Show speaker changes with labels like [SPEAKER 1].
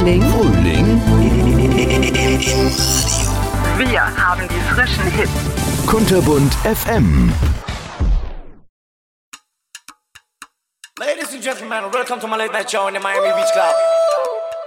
[SPEAKER 1] Frühling.
[SPEAKER 2] Wir haben die frischen Hits.
[SPEAKER 3] Kunterbunt FM.
[SPEAKER 4] Ladies and gentlemen, welcome to my late night show in the Miami Beach Club.